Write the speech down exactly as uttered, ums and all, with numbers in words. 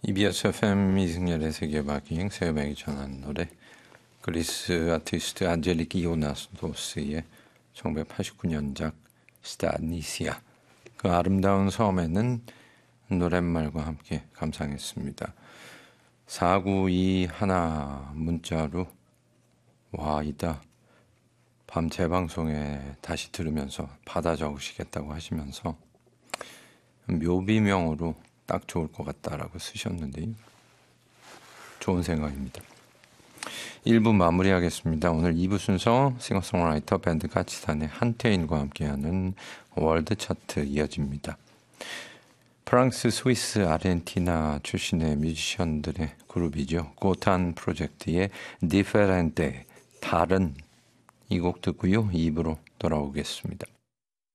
이비에스 에프엠 이승열의 세계박이행 새음악이 전한 노래 그리스 아티스트 안젤릭 이오나스도스의 천구백팔십구 년작 스타니시아 그 아름다운 섬에는 노랫말과 함께 감상했습니다. 사구이일 문자로 와 이따 밤 재방송에 다시 들으면서 받아 적으시겠다고 하시면서 묘비명으로 딱 좋을 것 같다라고 쓰셨는데요. 좋은 생각입니다. 일 부 마무리하겠습니다. 오늘 이 부 순서 싱어송라이터 밴드 가치산의 한태인과 함께하는 월드 차트 이어집니다. 프랑스, 스위스, 아르헨티나 출신의 뮤지션들의 그룹이죠. 고탄 프로젝트의 디페렌테, 다른 이 곡 듣고요. 이 부로 돌아오겠습니다.